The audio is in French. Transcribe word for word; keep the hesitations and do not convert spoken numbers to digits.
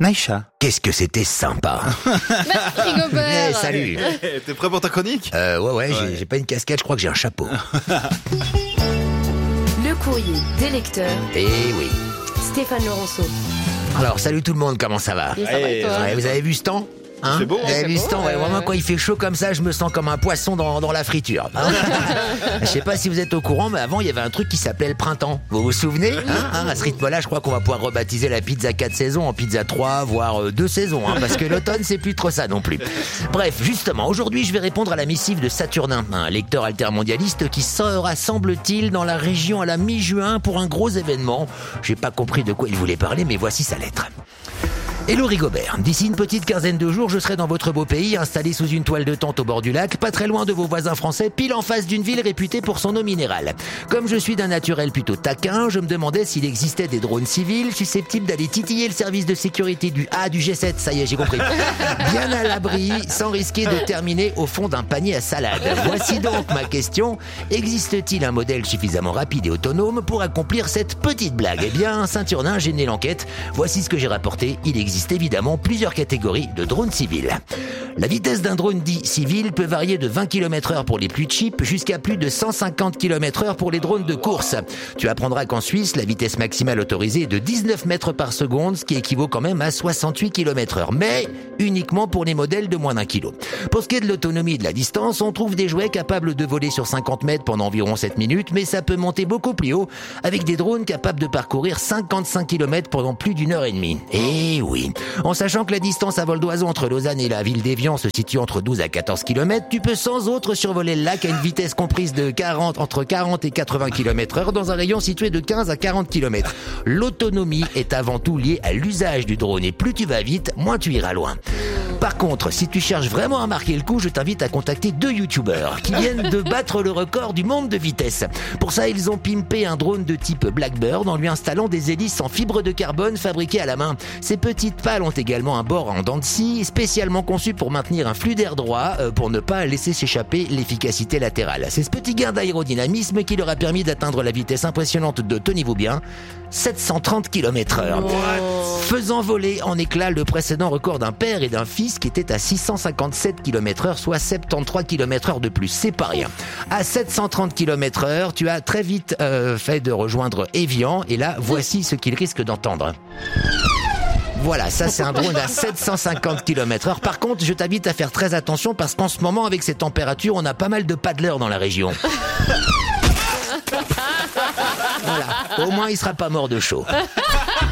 Naïcha. Qu'est-ce que c'était sympa. Merci Rigobert. Eh, salut. T'es prêt pour ta chronique? Euh, ouais, ouais, Ouais. J'ai, j'ai pas une casquette, je crois que j'ai un chapeau. Le courrier des lecteurs, Eh oui. Stéphane Laurenceau. Alors, salut tout le monde, comment ça va? Et ça va, Ouais, et toi Ouais, vous avez vu ce temps? Hein, C'est beau, Vous avez c'est vu beau, ce temps, ouais, ouais, vraiment ouais. quand il fait chaud comme ça, je me sens comme un poisson dans, dans la friture. Hein. Je sais pas si vous êtes au courant, mais avant il y avait un truc qui s'appelait le printemps. Vous vous souvenez, hein, hein, à ce rythme-là, je crois qu'on va pouvoir rebaptiser la pizza quatre saisons en pizza trois, voire deux saisons, hein, parce que l'automne c'est plus trop ça non plus. Bref, justement, aujourd'hui je vais répondre à la missive de Saturnin, un lecteur altermondialiste qui sera, semble-t-il, dans la région à la mi-juin pour un gros événement. J'ai pas compris de quoi il voulait parler, mais voici sa lettre. Hello Rigobert, d'ici une petite quinzaine de jours, je serai dans votre beau pays, installé sous une toile de tente au bord du lac, pas très loin de vos voisins français, pile en face d'une ville réputée pour son eau minérale. Comme je suis d'un naturel plutôt taquin, je me demandais s'il existait des drones civils susceptibles d'aller titiller le service de sécurité du A du G sept, ça y est, j'ai compris. Bien à l'abri, sans risquer de terminer au fond d'un panier à salade. Voici donc ma question, existe-t-il un modèle suffisamment rapide et autonome pour accomplir cette petite blague? Eh bien, Saint-Urnin, j'ai mené l'enquête, voici ce que j'ai rapporté, il existe existe évidemment plusieurs catégories de drones civils. La vitesse d'un drone dit civil peut varier de vingt kilomètres heure pour les plus cheap jusqu'à plus de cent cinquante kilomètres heure pour les drones de course. Tu apprendras qu'en Suisse, la vitesse maximale autorisée est de dix-neuf mètres par seconde, ce qui équivaut quand même à soixante-huit kilomètres heure, mais uniquement pour les modèles de moins d'un kilo. Pour ce qui est de l'autonomie et de la distance, on trouve des jouets capables de voler sur cinquante mètres pendant environ sept minutes, mais ça peut monter beaucoup plus haut avec des drones capables de parcourir cinquante-cinq kilomètres pendant plus d'une heure et demie. Et oui, en sachant que la distance à vol d'oiseau entre Lausanne et la ville d'Évian se situe entre douze à quatorze kilomètres, tu peux sans autre survoler le lac à une vitesse comprise de quarante, entre quarante et quatre-vingts kilomètres heure dans un rayon situé de quinze à quarante kilomètres. L'autonomie est avant tout liée à l'usage du drone et plus tu vas vite, moins tu iras loin. Par contre, si tu cherches vraiment à marquer le coup, je t'invite à contacter deux youtubeurs qui viennent de battre le record du monde de vitesse. Pour ça, ils ont pimpé un drone de type Blackbird en lui installant des hélices en fibre de carbone fabriquées à la main. Ces petites pales ont également un bord en dents de scie, spécialement conçu pour maintenir un flux d'air droit, euh, pour ne pas laisser s'échapper l'efficacité latérale. C'est ce petit gain d'aérodynamisme qui leur a permis d'atteindre la vitesse impressionnante de, tenez-vous bien, sept cent trente kilomètres heure. Faisant voler en éclats le précédent record d'un père et d'un fils qui était à six cent cinquante-sept kilomètres heure, soit soixante-treize kilomètres heure de plus. C'est pas rien. À sept cent trente kilomètres heure, tu as très vite euh, fait de rejoindre Évian, et là, voici ce qu'il risque d'entendre. Voilà, ça c'est un drone à sept cent cinquante kilomètres heure. Par contre, je t'invite à faire très attention parce qu'en ce moment, avec ces températures, on a pas mal de paddlers dans la région. Voilà, au moins il sera pas mort de chaud.